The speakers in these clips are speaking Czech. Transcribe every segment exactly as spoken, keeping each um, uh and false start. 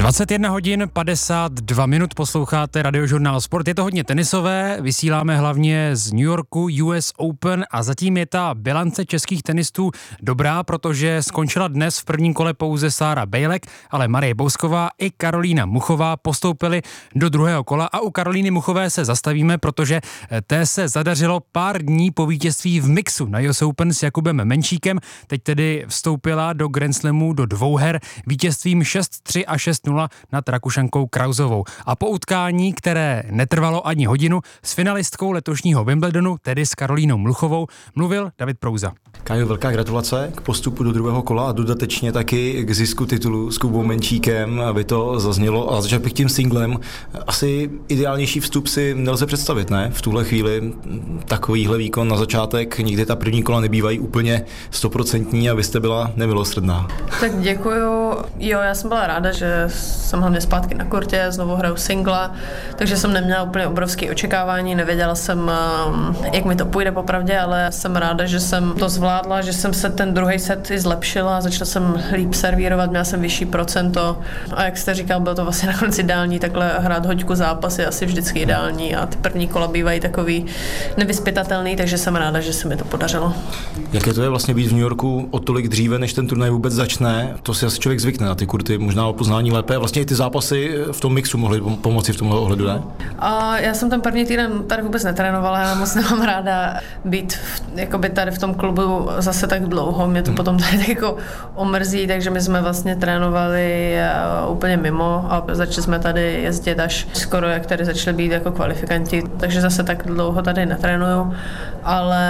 dvacet jedna hodin padesát dva minut, posloucháte Radiožurnál Sport. Je to hodně tenisové, vysíláme hlavně z New Yorku U S Open a zatím je ta bilance českých tenistů dobrá, protože skončila dnes v prvním kole pouze Sára Bejlek, ale Marie Bousková i Karolína Muchová postoupily do druhého kola a u Karolíny Muchové se zastavíme, protože té se zadařilo pár dní po vítězství v mixu na U S Open s Jakubem Menšíkem. Teď tedy vstoupila do Grand Slamu do dvou her vítězstvím šest tři a šest nula nad Rakušankou Krausovou. A po utkání, které netrvalo ani hodinu, s finalistkou letošního Wimbledonu, tedy s Karolínou Muchovou, mluvil David Prouza. Kájo, velká gratulace k postupu do druhého kola a dodatečně taky k zisku titulu s Kubou Menšíkem, aby to zaznělo. A začal bych tím singlem. Asi ideálnější vstup si nelze představit, ne? V tuhle chvíli takovýhle výkon na začátek, nikdy ta první kola nebývají úplně stoprocentní a vy jste byla nemilosrdná. Tak děkuju. Jo, já jsem byla ráda, že jsem hlavně zpátky na kurtě, znovu hraju singla, takže jsem neměla úplně obrovské očekávání, nevěděla jsem, jak mi to půjde popravdě, ale jsem ráda, že jsem to zvládla, že jsem se ten druhý set i zlepšila, začala jsem líp servírovat, měla jsem vyšší procento a jak jste říkal, bylo to vlastně nakonec ideální, takhle hrát hoďku zápas je asi vždycky ideální a ty první kola bývají takový nevyzpytatelný, takže jsem ráda, že se mi to podařilo. Jaké to je vlastně být v New Yorku o tolik dříve, než ten turnaj vůbec začne? To si asi člověk zvykne na ty kurty, možná o poznání lépe. Vlastně i ty zápasy v tom mixu mohly pomoci v tomhle ohledu, ne? A já jsem ten první týden tady vůbec netrénovala, já moc nemám ráda být v, jakoby tady v tom klubu zase tak dlouho, mě to hmm. potom tady tak jako omrzí, takže my jsme vlastně trénovali úplně mimo a začali jsme tady jezdit až skoro, jak tady začali být jako kvalifikanti, takže zase tak dlouho tady netrénuju, ale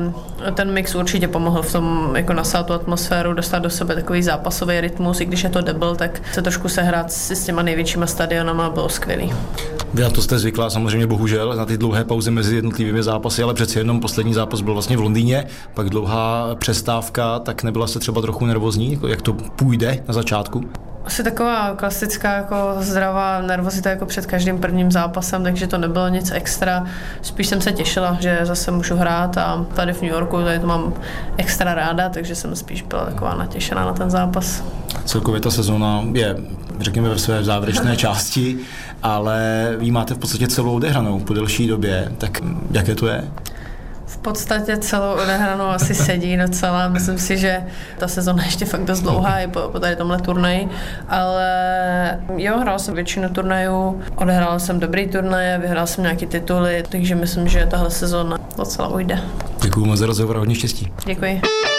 ten mix určitě pomohl v tom jako nasát tu atmosféru, dostat do sebe takový zápasový rytmus, i když je to double, tak se trošku sehrát si s těma největšíma stadionama bylo skvělý. Vy na to jste zvyklá samozřejmě bohužel na ty dlouhé pauzy mezi jednotlivými zápasy, ale přeci jenom poslední zápas byl vlastně v Londýně, pak dlouhá přestávka, tak nebyla se třeba trochu nervózní, jak to půjde na začátku? Asi taková klasická jako zdravá nervozita jako před každým prvním zápasem, takže to nebylo nic extra. Spíš jsem se těšila, že zase můžu hrát a tady v New Yorku tady to mám extra ráda, takže jsem spíš byla taková natěšená na ten zápas. Celkově ta sezóna je, řekněme, ve své závěrečné části, ale vy máte v podstatě celou odehranou po delší době, tak jaké to je? V podstatě celou odehranou asi sedí docela. Myslím si, že ta sezona ještě fakt dost dlouhá i po, po tady tomhle turnaji, ale jo, hrál jsem většinu turnajů, odehrál jsem dobrý turnaje, vyhrál jsem nějaký tituly, takže myslím, že tahle sezona docela ujde. Děkuju moc za rozhovor a hodně štěstí. Děkuji.